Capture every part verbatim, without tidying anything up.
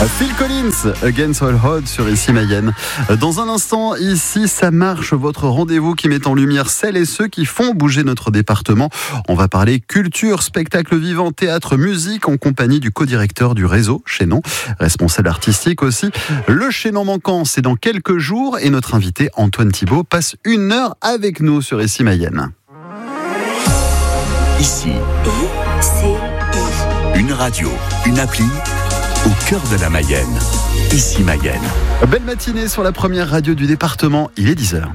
Phil Collins, Against All Odds sur Ici Mayenne. Dans un instant, Ici ça marche, votre rendez-vous qui met en lumière celles et ceux qui font bouger notre département. On va parler culture, spectacle vivant, théâtre, musique en compagnie du co-directeur du réseau Chaînon, responsable artistique aussi. Le Chaînon manquant, c'est dans quelques jours et notre invité Antoine Thibault passe une heure avec nous sur Ici Mayenne. Ici, I, C, I. Une radio, une appli au cœur de la Mayenne. Ici Mayenne. Belle matinée sur la première radio du département, il est dix heures.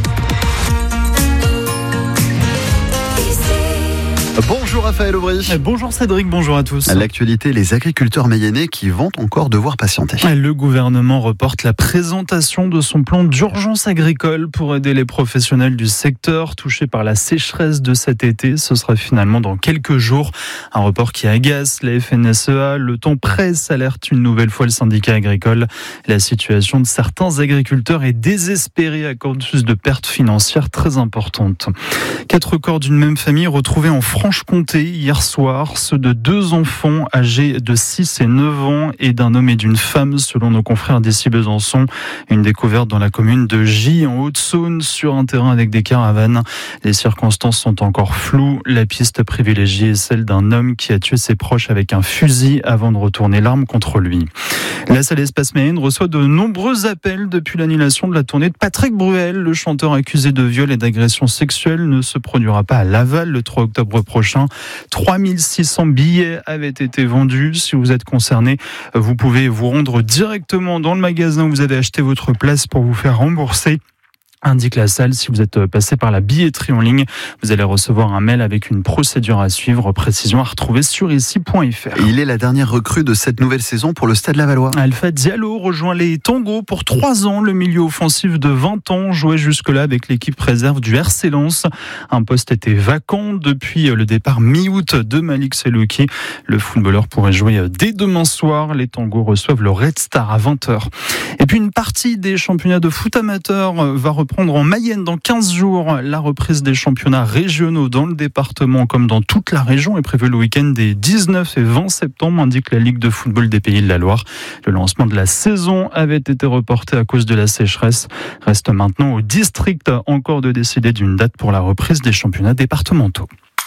Bonjour Raphaël Aubry. Bonjour Cédric, bonjour à tous. À l'actualité, les agriculteurs mayennais qui vont encore devoir patienter. Le gouvernement reporte la présentation de son plan d'urgence agricole pour aider les professionnels du secteur touchés par la sécheresse de cet été. Ce sera finalement dans quelques jours. Un report qui agace la F N S E A. Le temps presse, alerte une nouvelle fois le syndicat agricole. La situation de certains agriculteurs est désespérée à cause de pertes financières très importantes. Quatre corps d'une même famille retrouvés en France. Franche-Comté hier soir, ceux de deux enfants âgés de six et neuf ans et d'un homme et d'une femme selon nos confrères d'Ici Besançon. Une découverte dans la commune de Gy en Haute-Saône sur un terrain avec des caravanes. Les circonstances sont encore floues. La piste privilégiée est celle d'un homme qui a tué ses proches avec un fusil avant de retourner l'arme contre lui. La salle Espace Mayenne reçoit de nombreux appels depuis l'annulation de la tournée de Patrick Bruel. Le chanteur accusé de viol et d'agression sexuelle ne se produira pas à Laval le trois octobre prochain. trois mille six cents billets avaient été vendus. Si vous êtes concerné, vous pouvez vous rendre directement dans le magasin où vous avez acheté votre place pour vous faire rembourser. Indique la salle, si vous êtes passé par la billetterie en ligne, vous allez recevoir un mail avec une procédure à suivre, précision à retrouver sur ici point f r. Il est la dernière recrue de cette nouvelle saison pour le Stade Lavallois. Alpha Diallo rejoint les Tangos pour trois ans. Le milieu offensif de vingt ans jouait jusque-là avec l'équipe réserve du R C Lens. Un poste était vacant depuis le départ mi-août de Malik Selouki. Le footballeur pourrait jouer dès demain soir. Les Tangos reçoivent le Red Star à vingt heures. Et puis une partie des championnats de foot amateur va reprendre Prendre en Mayenne dans quinze jours. La reprise des championnats régionaux dans le département comme dans toute la région est prévue le week-end des dix-neuf et vingt septembre, indique la Ligue de football des Pays de la Loire. Le lancement de la saison avait été reporté à cause de la sécheresse. Reste maintenant au district encore de décider d'une date pour la reprise des championnats départementaux.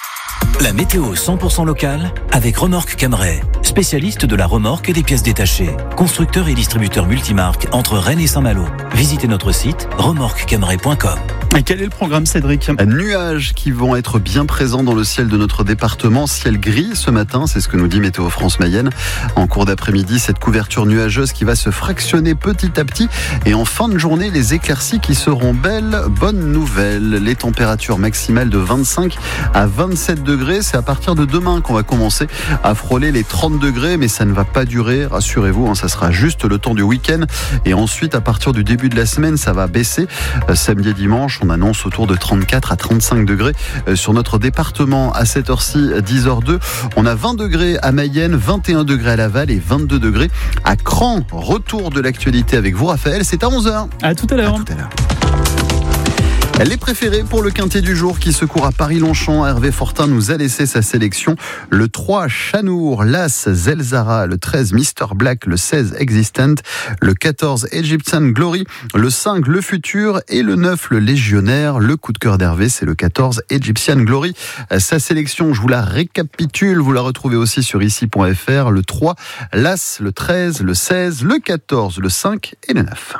La météo cent pour cent locale avec Remorque Camray, spécialiste de la remorque et des pièces détachées. Constructeur et distributeur multimarque entre Rennes et Saint-Malo. Visitez notre site remorque camray point com. Et quel est le programme, Cédric ? Nuages qui vont être bien présents dans le ciel de notre département. Ciel gris ce matin, c'est ce que nous dit Météo France Mayenne. En cours d'après-midi, cette couverture nuageuse qui va se fractionner petit à petit. Et en fin de journée, les éclaircies qui seront belles. Bonne nouvelle, les températures maximales de vingt-cinq à vingt-sept degrés. C'est à partir de demain qu'on va commencer à frôler les trente degrés. Mais ça ne va pas durer, rassurez-vous. Hein, ça sera juste le temps du week-end. Et ensuite, à partir du début de la semaine, ça va baisser. Euh, samedi et dimanche, on annonce autour de trente-quatre à trente-cinq degrés sur notre département. À cette heure-ci, dix heures deux, on a vingt degrés à Mayenne, vingt et un degrés à Laval et vingt-deux degrés à Cran. Retour de l'actualité avec vous, Raphaël, c'est à onze heures. À tout à l'heure. À tout à l'heure. Les préférés pour le quintet du jour qui se court à Paris-Longchamp. Hervé Fortin nous a laissé sa sélection. Le trois, Chanour, l'As, Zelzara, le treize, Mister Black, le seize, Existent, le quatorze, Egyptian Glory, le cinq, Le Futur et le neuf, le Légionnaire. Le coup de cœur d'Hervé, c'est le quatorze, Egyptian Glory. Sa sélection, je vous la récapitule, vous la retrouvez aussi sur ici point f r. Le trois, l'As, le treize, le seize, le quatorze, le cinq et le neuf.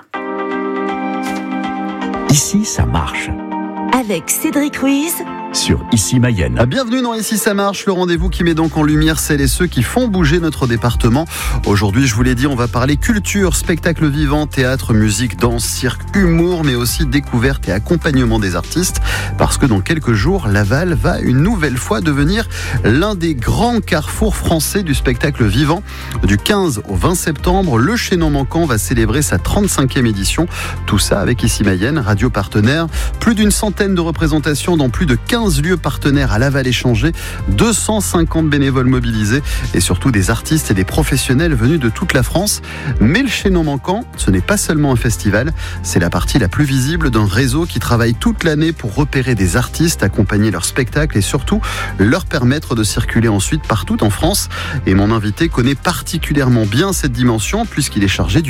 Ici, ça marche. Avec Cédric Ruiz sur Ici Mayenne. Bienvenue dans Ici ça marche, le rendez-vous qui met donc en lumière celles et ceux qui font bouger notre département. Aujourd'hui, je vous l'ai dit, on va parler culture, spectacle vivant, théâtre, musique, danse, cirque, humour, mais aussi découverte et accompagnement des artistes. Parce que dans quelques jours, Laval va une nouvelle fois devenir l'un des grands carrefours français du spectacle vivant. Du quinze au vingt septembre, le Chaînon manquant va célébrer sa trente-cinquième édition. Tout ça avec Ici Mayenne, radio partenaire. Plus d'une centaine de représentations dans plus de quinze quinze lieux partenaires à Laval-Échanger, deux cent cinquante bénévoles mobilisés et surtout des artistes et des professionnels venus de toute la France. Mais le chaînon manquant, ce n'est pas seulement un festival, c'est la partie la plus visible d'un réseau qui travaille toute l'année pour repérer des artistes, accompagner leurs spectacles et surtout leur permettre de circuler ensuite partout en France. Et mon invité connaît particulièrement bien cette dimension puisqu'il est chargé du